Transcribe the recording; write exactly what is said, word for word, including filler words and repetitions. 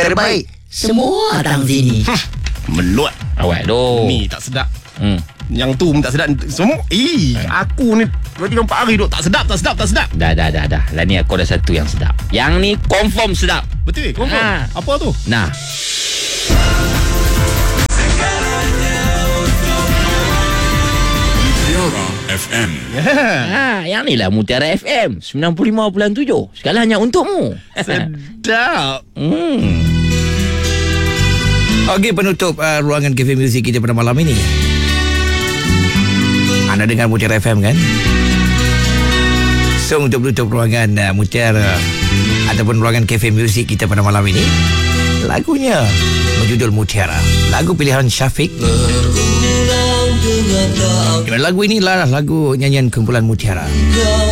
terbaik. Semua datang sini. Meluat. Awak tu. Ni tak sedap. Hmm. Yang tu pun tak sedap. Semua Eh aku ni dua tiga empat hari duk tak sedap, tak sedap, tak sedap. Dah, dah, dah, dah. Lah ni aku ada satu yang sedap. Yang ni confirm sedap. Betul, confirm. Ha. Apa tu? Nah. F M. Ha, yang ni lah Mutiara F M sembilan puluh lima perpuluhan tujuh. Segalanya untukmu. Sedap. Hmm. Okey, penutup uh, ruangan Cafe Music kita pada malam ini. Anda dengar Mutiara F M kan? So untuk penutup ruangan uh, Mutiara ataupun ruangan Cafe Music kita pada malam ini, lagunya berjudul Mutiara. Lagu pilihan Syafiq. Lagu ini lah lagu nyanyian kumpulan Mutiara.